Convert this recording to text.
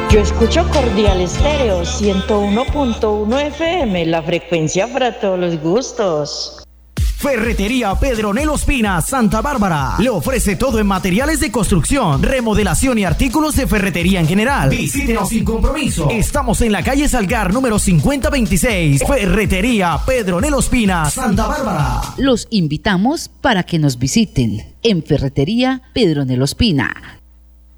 Yo escucho Cordial Estéreo 101.1 FM, la frecuencia para todos los gustos. Ferretería Pedronel Ospina, Santa Bárbara. Le ofrece todo en materiales de construcción, remodelación y artículos de ferretería en general. Visítenos sin compromiso. Estamos en la calle Salgar, número 5026. Ferretería Pedronel Ospina, Santa Bárbara. Los invitamos para que nos visiten en Ferretería Pedronel Ospina.